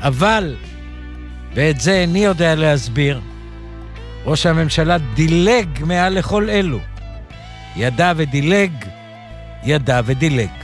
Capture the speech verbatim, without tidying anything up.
אבל, ואת זה איני יודע להסביר, ראש הממשלה דילג מעל לכל אלו. ידע ודילג, ידע ודילג.